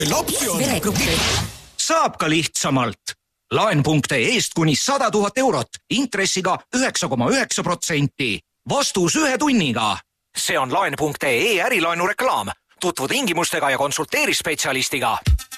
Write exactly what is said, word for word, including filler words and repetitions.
lapsi on. Veregrupp. Saab ka lihtsamalt. Laen.ee eest kuni sada tuhat eurot, intressiga üheksa koma üheksa protsenti. Vastus ühe tunniga. See on Laen.ee ärilaenu reklaam. Tutvu tingimustega ja konsulteeri spetsialistiga.